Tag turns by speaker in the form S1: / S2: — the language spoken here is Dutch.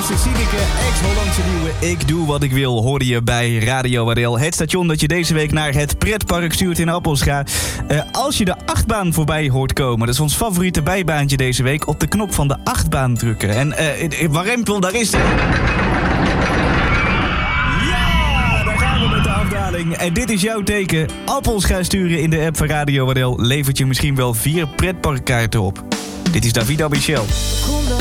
S1: Hollandse Sineke, ex-Hollandse nieuwe Ik Doe Wat Ik Wil, hoorde je bij Radio Waddel. Het station dat je deze week naar het pretpark stuurt in Appelscha. Als je de achtbaan voorbij hoort komen, dat is ons favoriete bijbaantje deze week, op de knop van de achtbaan drukken. En Warempel, daar is hij. Ja, daar gaan we met de afdaling. En dit is jouw teken. Appelscha sturen in de app van Radio Waddel levert je misschien wel 4 pretparkkaarten op. Dit is Davida Michel.